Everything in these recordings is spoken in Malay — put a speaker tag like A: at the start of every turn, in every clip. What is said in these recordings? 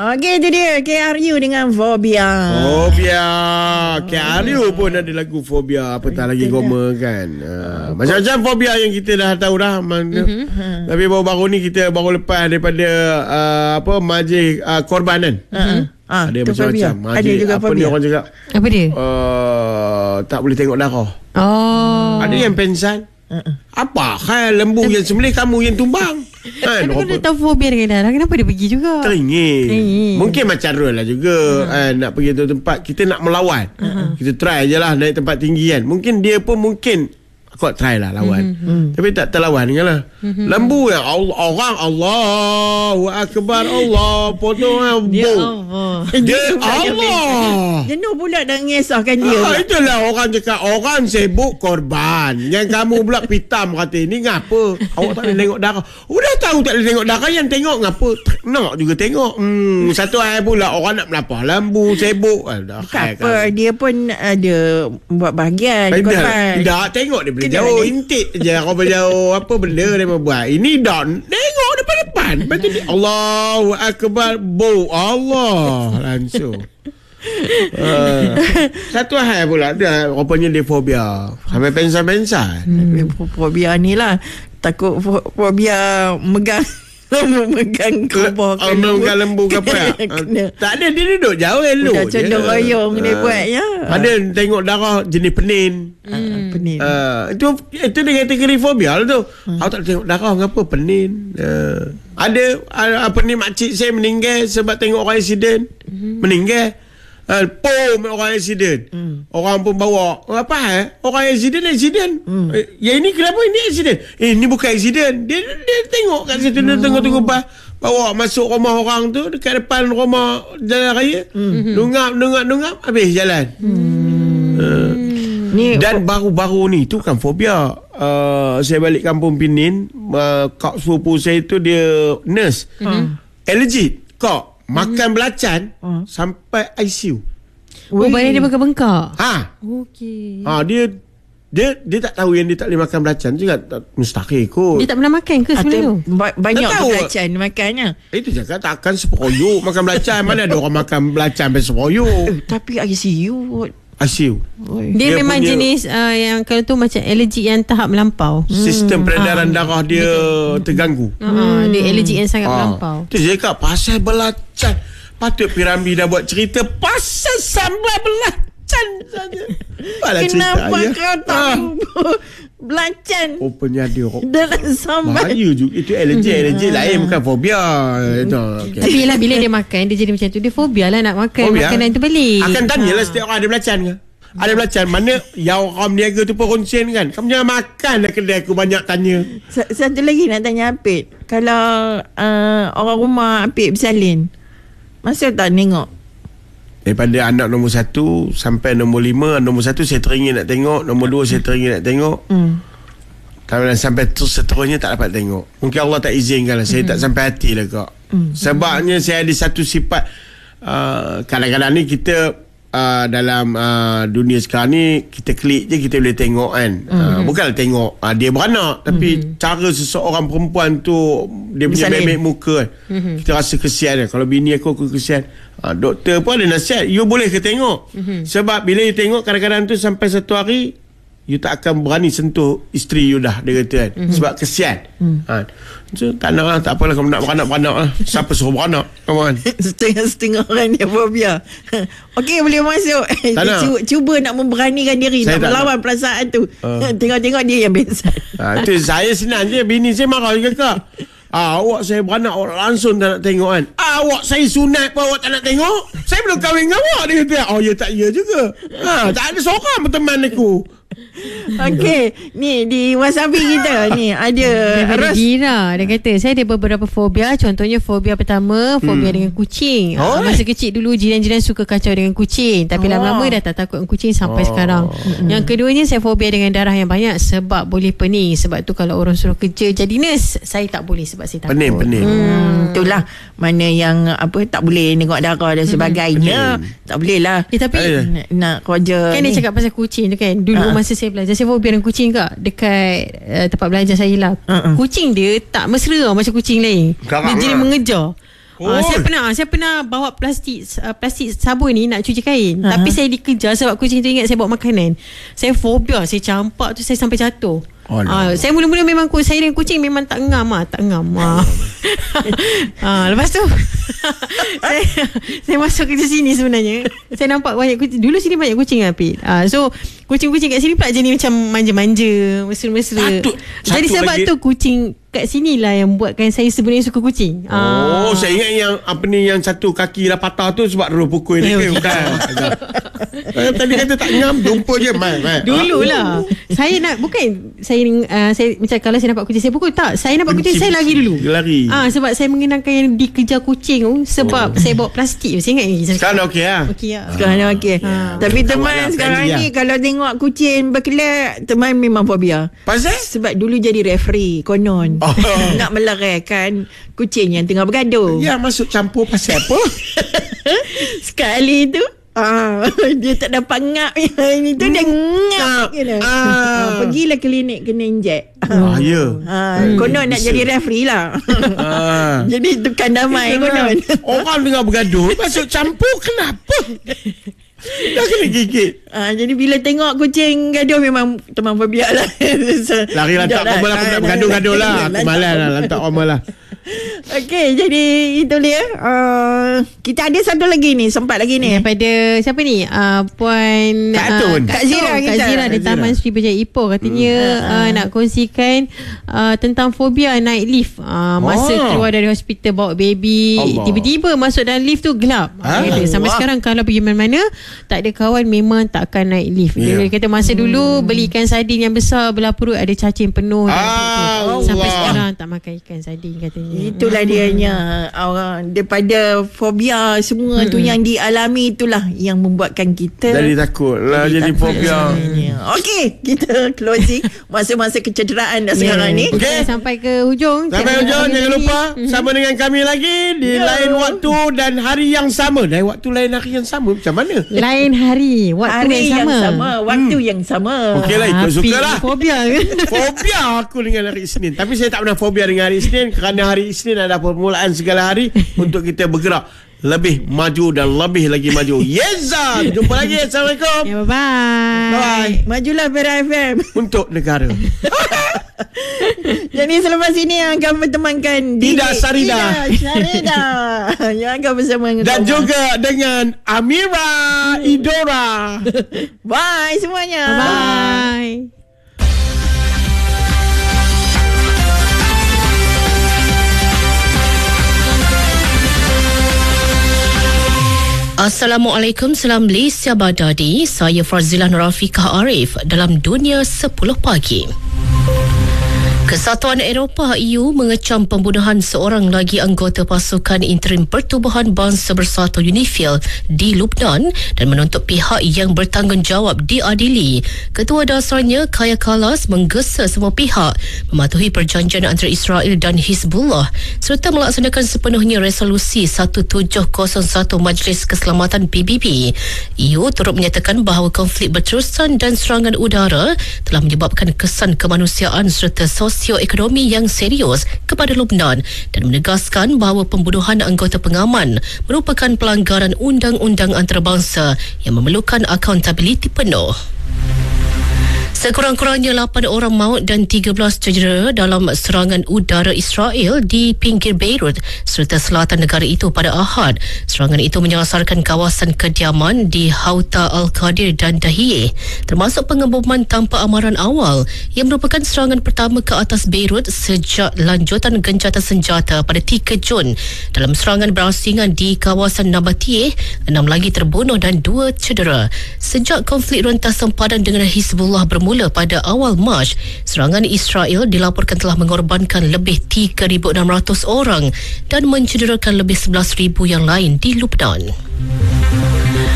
A: Okey, itu dia KRU dengan Fobia.
B: KRU pun ada lagu Fobia. Apatah lagi Goma kan. Macam-macam fobia yang kita dah tahu dah. Tapi baru-baru ni kita baru lepas daripada majlis korban kan. Ada macam-macam.
A: Ada juga
B: apa
A: fobia.
B: Ni orang cakap?
C: Apa dia?
B: Tak boleh tengok darah. Ada yang pensan. Apa hal lembu yang sembelih, kamu yang tumbang kan?
C: Tapi kalau dia tahu fobia dengan darah, kenapa dia pergi juga?
B: Teringin. Mungkin macam Rul lah juga nak pergi tu tempat, kita nak melawan. Kita try je lah naik tempat tinggi kan. Mungkin dia pun kau try lah lawan. Tapi tak terlawan lah. Lembu yang orang Allahu Akbar, Allah potong
A: Dia
B: Allah.
A: Jenuh pula dah ngesahkan dia.
B: Itulah orang cakap orang sibuk korban. Yang kamu pula pitam kata ni ngapa? Awak tak boleh tengok darah. Udah tahu tak boleh tengok darah, yang tengok ngapa? Nak juga tengok. Satu hari pula orang nak melapah lembu sibuk.
A: Apa dia pun ada buat bahagian korban.
B: Tak tengok dia boleh jauh, intik je kau berjauh apa benda dia buat. Ini dah tengok depan-depan. Lepas tu dia Allahu Akbar, Allah langsung. Satu hal pula dia rupanya dia fobia. Sampai pensan-pensan.
A: Fobia ni lah. Takut fobia memegang
B: lembu ke apa. Tak ada, dia duduk jauh elok.
A: Dah condong royong dia buat ya.
B: Ada tengok darah jenis penin.
A: Penin.
B: Itu dia kategori fobia lah tu. Awak tak tengok darah ngapa penin. Ada penin makcik saya meninggal sebab tengok orang accident. Meninggal. Orang accident. Orang pun bawa apa orang accident. Ya ini kenapa ini accident? Ini bukan accident. Dia tengok kat situ. Dia tengok pas bawa masuk rumah orang tu, dekat depan rumah jalan raya. Nungap habis jalan. Dan baru-baru ni tu kan fobia. Saya balik kampung Pinin, kak sepupu saya tu dia nurse. Allergic kak makan belacan sampai ICU.
C: Badan dia bengkak-bengkak. Okey.
B: Dia tak tahu yang dia tak boleh makan belacan juga. Mustahil kot.
C: Dia tak pernah makan ke sebenarnya tu?
A: Banyak belacan makannya.
B: Itu cakap takkan sepoyuk makan belacan. Mana ada orang makan belacan sampai sepoyuk.
A: Tapi ICU.
C: Dia memang jenis yang kalau tu macam alergi yang tahap melampau.
B: Sistem peredaran darah dia terganggu.
C: Dia alergi yang sangat melampau.
B: Tu je cakap pasal belacan. Patut Piramli dah buat cerita pasal sambal belacan saja.
A: Kenapa kau tahu belacan?
B: Penyadir
A: dalam sambal.
B: Bahaya juga. Itu alergi lain, bukan fobia.
C: Tapi yelah, bila dia makan, dia jadi macam tu. Dia fobia lah nak makan makanan tu balik.
B: Akan tanyalah setiap orang ada belacan ke? Ada belacan. Mana yang orang berniaga tu pun konsen kan? Kamu jangan makan dah kedai aku, banyak tanya.
A: Satu lagi nak tanya Apit. Kalau orang rumah Apit bersalin, masa tak tengok?
B: Daripada anak nombor 1 sampai nombor 5. Nombor 1 saya teringin nak tengok. Nombor 2 saya teringin nak tengok. Sampai seterusnya tak dapat tengok. Mungkin Allah tak izinkan lah. Saya tak sampai hati lah kak. Sebabnya saya ada satu sifat. Kadang-kadang ni kita dalam dunia sekarang ni, kita klik je kita boleh tengok kan. Bukanlah tengok dia beranak, tapi cara seseorang perempuan tu dia punya memek muka kan. Kita rasa kesian kan. Kalau bini aku kesian. Doktor pun ada nasihat, you boleh ke tengok. Sebab bila you tengok, kadang-kadang tu sampai satu hari you tak akan berani sentuh isteri you dah, dia kata kan. Sebab kesian. So, tak nak lah, tak apalah. Kamu nak beranak lah. Siapa suruh beranak? Kamu kan
A: setengah orang dia fobia. Okey, boleh masuk. Cuba nak memberanikan diri, nak melawan perasaan tu. Tengok-tengok dia yang biasa.
B: Itu saya senang je. Bini saya marah juga kak. Awak saya beranak, awak langsung tak nak tengok kan. Awak saya sunat pun awak tak nak tengok. Saya belum kahwin dengan awak, dia kata. Ya tak ya juga. Tak ada seorang berteman aku.
A: Okey, ni di Wasabi kita ni ada
C: Dira. Dia kata saya ada beberapa fobia. Contohnya fobia pertama, fobia dengan kucing. Masa kecil dulu jiran-jiran suka kacau dengan kucing, tapi lama-lama dah tak takut dengan kucing sampai sekarang. Yang keduanya, saya fobia dengan darah yang banyak sebab boleh pening. Sebab tu kalau orang suruh kerja jadi nurse, saya tak boleh sebab saya takut.
B: Pening.
A: Itulah mana yang tak boleh tengok darah dan sebagainya. Tak boleh lah.
C: Tapi
A: nak kerja
C: kan
A: ni.
C: dia cakap pasal kucing tu kan. Dulu masa saya belajar, saya fobia dengan kucing kak. Dekat tempat belajar saya lah. Kucing dia tak mesra macam kucing lain. Dia jadi mengejar. Saya pernah bawa plastik sabun ni nak cuci kain. Tapi saya dikejar sebab kucing tu ingat saya bawa makanan. Saya fobia, saya campak tu saya sampai jatuh. Saya mula-mula memang saya dengan kucing memang tak ngam. Lepas tu saya masuk kerja sini sebenarnya. Saya nampak banyak kucing. Dulu sini banyak kucing Apit. So kucing-kucing kat sini pula jenis macam manja-manja, mesra-mesra. Jadi sebab tu kucing kat sini lah yang buatkan saya sebenarnya suka kucing.
B: Saya ingat yang satu kaki dah patah tu sebab roh pukul dia. Bukan. Tadi kata tak ngam, jumpa je mai.
C: Dululah. Saya macam kalau saya nampak kucing saya pukul, tak. Saya nampak kucing saya lari dulu.
B: Lari.
C: Sebab saya mengenangkan yang dikejar kucing tu sebab saya bawa plastik. Saya ingat ni.
B: Sekarang okey lah.
A: Sekarang okey. Tapi teman sekarang ni kalau tengok kucing berkelak, teman memang fobia.
B: Pasal?
A: Sebab dulu jadi referee konon. Nak meleraikan kucing yang tengah bergaduh.
B: Ya, masuk campur pasal apa?
A: Sekali tu dia tak dapat ngap yang ini tu, dia ngap pergilah klinik kena injek. Konon nak jadi referee lah. Jadi tukang damai konon.
B: Orang tengah bergaduh masuk campur, kenapa? Dah kena gigit.
A: Jadi bila tengok kucing gaduh memang teman fobia lah.
B: Lari lantak Oma lah. Aku nak bergaduh-gaduh lah. Aku malas lah lantak Oma lah.
A: Okey, jadi itu dia. Kita ada satu lagi ni, sempat lagi ni.
C: Daripada siapa ni? Puan
A: Kak Zira
C: dari Taman Sri Berjaya Ipoh katanya nak kongsikan tentang fobia naik lift. Masa keluar dari hospital bawa baby, tiba-tiba masuk dalam lift tu gelap. Sampai sekarang kalau pergi mana-mana tak ada kawan, memang tak akan naik lift. Dia kata masa dulu beli ikan sardin yang besar belah perut ada cacing penuh sampai sekarang tak makan ikan sardin katanya.
A: Itulah dianya orang daripada fobia semua tu yang dialami, itulah yang membuatkan kita
B: jadi takut lah, jadi fobia.
A: Okey, kita closing masa-masa kecederaan dah sekarang ni.
C: Okay. Sampai ke hujung.
B: Jangan lupa sama dengan kami lagi di lain waktu dan hari yang sama. Dan waktu lain hari yang sama macam mana?
C: Lain hari, waktu yang sama.
A: Waktu yang sama.
B: Okeylah, ikut sukalah.
C: Fobia
B: aku dengan hari Isnin. Tapi saya tak pernah fobia dengan hari Isnin kerana hari Isnin ada permulaan segala hari untuk kita bergerak lebih maju dan lebih lagi maju. Yeza, jumpa lagi. Assalamualaikum.
C: Bye.
A: Majulah Vera FM
B: untuk negara.
A: Jadi selepas ini yang akan bertemankan
B: Ida Sarida
A: yang akan bersama
B: dan juga dengan Amira Idora.
A: Bye semuanya.
C: Bye.
D: Assalamualaikum, salam Malaysia Badadi. Saya Farzilan Rafiqah Arif dalam Dunia 10 Pagi. Kesatuan Eropah EU mengecam pembunuhan seorang lagi anggota pasukan interim Pertubuhan Bangsa Bersatu UNIFIL di Lebanon dan menuntut pihak yang bertanggungjawab diadili. Ketua dasarnya Kaja Kallas menggesa semua pihak mematuhi perjanjian antara Israel dan Hizbullah serta melaksanakan sepenuhnya resolusi 1701 Majlis Keselamatan PBB. EU turut menyatakan bahawa konflik berterusan dan serangan udara telah menyebabkan kesan kemanusiaan serta sosioekonomi yang serius kepada Lebanon dan menegaskan bahawa pembunuhan anggota pengaman merupakan pelanggaran undang-undang antarabangsa yang memerlukan accountability penuh. Sekurang-kurangnya 8 orang maut dan 13 cedera dalam serangan udara Israel di pinggir Beirut serta selatan negara itu pada Ahad. Serangan itu menyasarkan kawasan kediaman di Hauta Al-Qadir dan Dahiyeh, termasuk pengeboman tanpa amaran awal yang merupakan serangan pertama ke atas Beirut sejak lanjutan gencatan senjata pada 3 Jun. Dalam serangan berasingan di kawasan Nabatiyeh, 6 lagi terbunuh dan 2 cedera. Sejak konflik rentas sempadan dengan Hizbullah bermula pada awal Mac, serangan Israel dilaporkan telah mengorbankan lebih 3,600 orang dan mencederakan lebih 11,000 yang lain di Lebanon.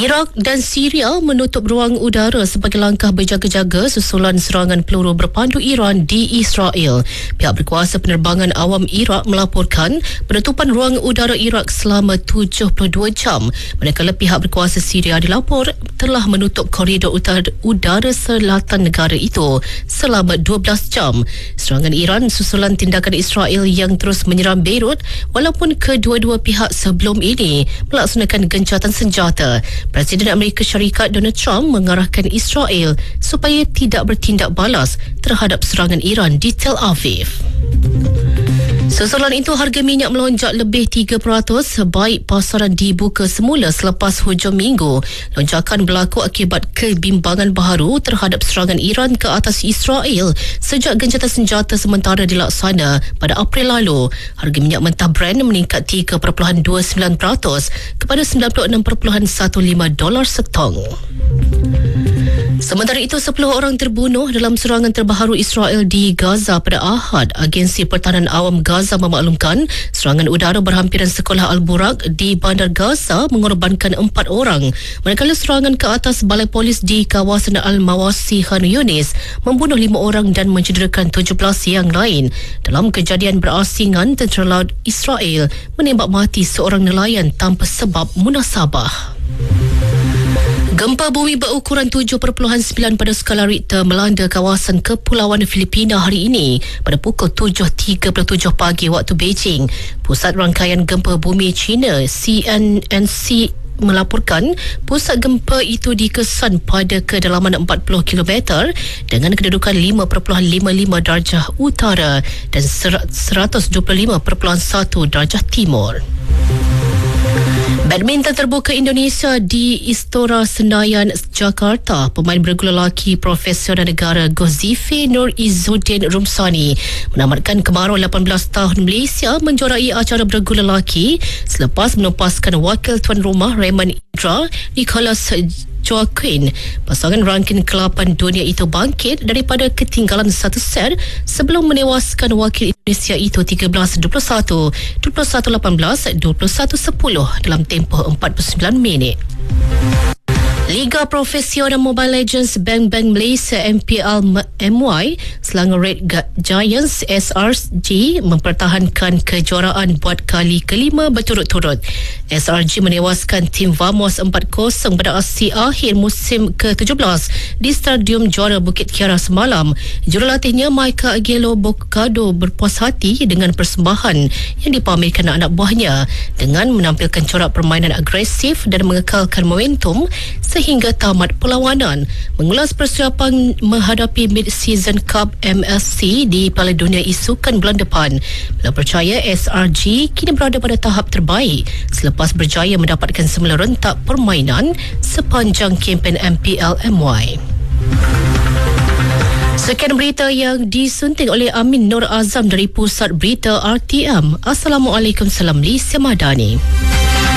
D: Iraq dan Syria menutup ruang udara sebagai langkah berjaga-jaga susulan serangan peluru berpandu Iran di Israel. Pihak berkuasa penerbangan awam Iraq melaporkan penutupan ruang udara Iraq selama 72 jam, manakala pihak berkuasa Syria dilapor telah menutup koridor udara selatan negara itu selama 12 jam. Serangan Iran susulan tindakan Israel yang terus menyerang Beirut, walaupun kedua-dua pihak sebelum ini melaksanakan gencatan senjata. Presiden Amerika Syarikat Donald Trump mengarahkan Israel supaya tidak bertindak balas terhadap serangan Iran di Tel Aviv. Susulan itu, harga minyak melonjak lebih 3% baik pasaran dibuka semula selepas hujung minggu. Lonjakan berlaku akibat kebimbangan baharu terhadap serangan Iran ke atas Israel sejak gencatan senjata sementara dilaksana pada April lalu. Harga minyak mentah Brent meningkat 3.29% kepada $96.15 setong. Sementara itu, 10 orang terbunuh dalam serangan terbaru Israel di Gaza pada Ahad. Agensi Pertahanan Awam Gaza memaklumkan serangan udara berhampiran sekolah Al-Buraq di bandar Gaza mengorbankan 4 orang, manakala serangan ke atas balai polis di kawasan Al-Mawasi Khan Yunis membunuh 5 orang dan mencederakan 17 yang lain. Dalam kejadian berasingan, tentera laut Israel menembak mati seorang nelayan tanpa sebab munasabah. Gempa bumi berukuran 7.9 pada skala Richter melanda kawasan kepulauan Filipina hari ini pada pukul 7.37 pagi waktu Beijing. Pusat Rangkaian Gempa Bumi China CNNC melaporkan pusat gempa itu dikesan pada kedalaman 40 km dengan kedudukan 5.55 darjah utara dan 125.1 darjah timur. Badminton terbuka Indonesia di Istora Senayan, Jakarta. Pemain bergula lelaki profesional negara Gozife Nur Izzuddin Rumsani menamatkan kemarau 18 tahun Malaysia menjuarai acara bergula lelaki selepas menempaskan wakil tuan rumah Raymond Indra Nicholas Joaquin. Pasangan rangking ke-8 dunia itu bangkit daripada ketinggalan 1 set sebelum menewaskan wakil Indonesia itu 13-21, 21-18, 21-10 dalam tempoh 49 minit. Liga Profesional Mobile Legends Bang Bang Malaysia MPL MY, Selangor Red Giants SRG mempertahankan kejuaraan buat kali kelima berturut-turut. SRG menewaskan tim Vamos 4-0 pada aksi akhir musim ke-17 di Stadium Juara Bukit Kiara semalam. Jurulatihnya Maika Aguelo Bocado berpuas hati dengan persembahan yang dipamerkan anak buahnya dengan menampilkan corak permainan agresif dan mengekalkan momentum sehingga tamat perlawanan. Mengulas persiapan menghadapi Mid-Season Cup MSC di Piala Dunia isukan bulan depan, bila percaya SRG kini berada pada tahap terbaik selepas berjaya mendapatkan 9 rentak permainan sepanjang kempen MPL MY. Sekian berita yang disunting oleh Amin Nur Azam dari Pusat Berita RTM. Assalamualaikum, salam Malaysia Madani.